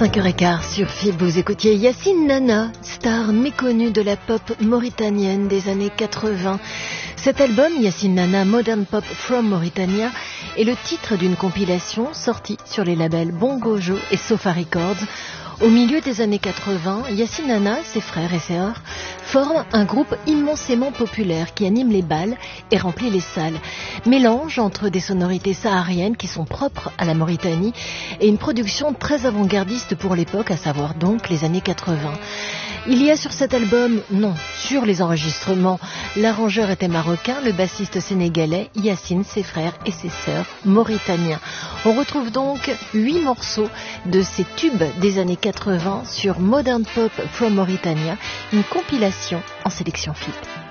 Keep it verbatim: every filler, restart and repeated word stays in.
cinq heures quinze sur F I B, vous écoutiez Yacine Nana, star méconnue de la pop mauritanienne des années quatre-vingts. Cet album, Yacine Nana Modern Pop from Mauritania, est le titre d'une compilation sortie sur les labels Bongo Joe et Sofa Records. Au milieu des années quatre-vingts, Yacine Nana, ses frères et sœurs, forment un groupe immensément populaire qui anime les bals et remplit les salles. Mélange entre des sonorités sahariennes qui sont propres à la Mauritanie et une production très avant-gardiste pour l'époque, à savoir donc les années quatre-vingts. Il y a sur cet album, non, sur les enregistrements, l'arrangeur était marocain, le bassiste sénégalais, Yacine, ses frères et ses sœurs mauritaniens. On retrouve donc huit morceaux de ces tubes des années quatre-vingts sur Modern Pop from Mauritania, une compilation en sélection F I B.